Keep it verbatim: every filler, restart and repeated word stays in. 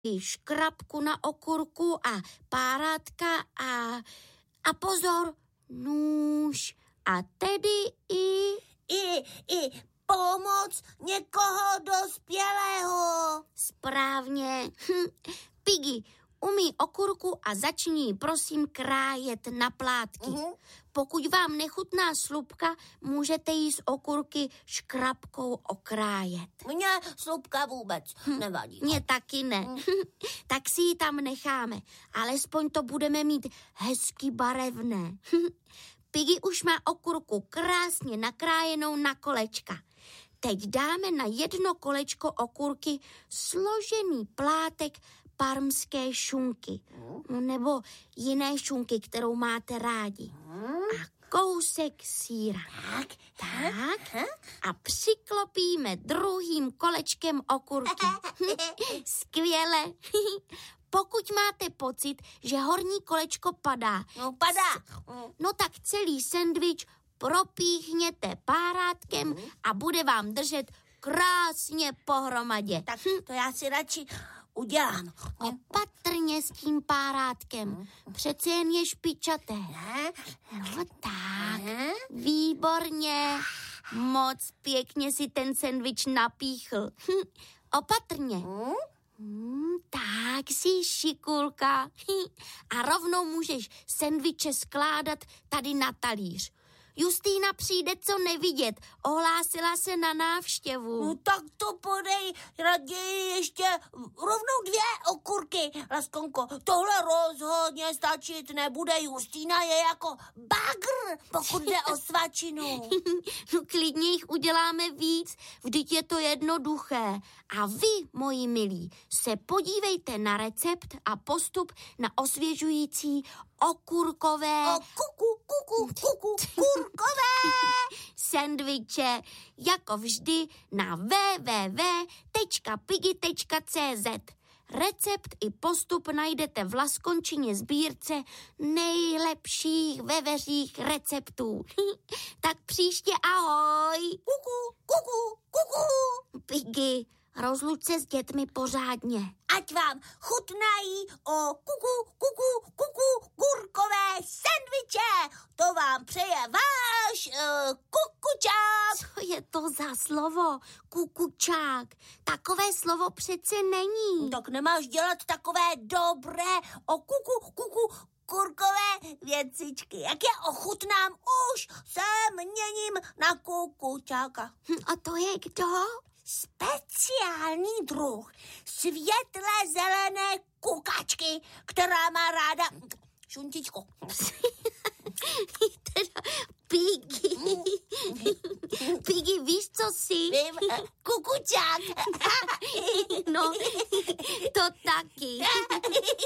škrabku na okurku a párátka a, a pozor, nůž a tedy i... I, i pomoc někoho dospělého. Správně. Hm. Piggy, umyj okurku a začni ji prosím krájet na plátky. Uh-huh. Pokud vám nechutná slupka, můžete jí z okurky škrabkou okrájet. Mně slupka vůbec hm. nevadí. Mně taky ne. Hm. Tak si ji tam necháme. Alespoň to budeme mít hezky barevné. Piggy už má okurku krásně nakrájenou na kolečka. Teď dáme na jedno kolečko okurky složený plátek parmské šunky. Nebo jiné šunky, kterou máte rádi. A kousek sýra. Tak, tak. A přiklopíme druhým kolečkem okurky. Skvěle. Pokud máte pocit, že horní kolečko padá, no padá, no tak celý sendvič propíchněte párátkem a bude vám držet krásně pohromadě. Tak to já si radši udělám. Opatrně s tím párátkem. Přece jen je špičaté. No tak, výborně. Moc pěkně si ten sendvič napíchl. Opatrně. Hmm, tak jsi šikulka. A rovnou můžeš sendviče skládat tady na talíř. Justýna přijde co nevidět. Ohlásila se na návštěvu. No tak to podej raději ještě rovnou dvě okurky, Laskonko. Tohle rozhodně stačit nebude. Justýna je jako bagr, pokud jde o svačinu. No klidně jich uděláme víc, vždyť je to jednoduché. A vy, moji milí, se podívejte na recept a postup na osvěžující okurkové... O kuku, kuku, kuku, kurkové sendviče, jako vždy na w w w tečka piggy tečka c z. Recept i postup najdete v Laskončině sbírce nejlepších veveřích receptů. Tak příště ahoj. Kuku, kuku, kuku. Piggy, rozluč se s dětmi pořádně. Ať vám chutnají o kuku, kuku, kuku, kurkové sendviče. To vám přeje váš uh, kukučák. Co je to za slovo, kukučák? Takové slovo přece není. Tak nemáš dělat takové dobré o kuku, kuku, kurkové věcičky. Jak je ochutnám, už se měním na kukučáka. A to je kdo? Speciální druh světle zelené kukačky, která má ráda šuntičku. Teda Piggy. Piggy, víš, co jsi? Vím, kukučák. No, to taky.